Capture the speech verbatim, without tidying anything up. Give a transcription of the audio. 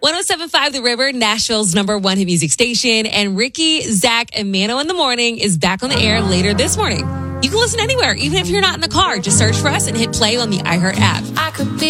one oh seven point five The River, Nashville's number one hit music station. And Ricky, Zach, and Mano in the Morning is back on the air later this morning. You can listen anywhere, even if you're not in the car. Just search for us and hit play on the iHeart app. I could be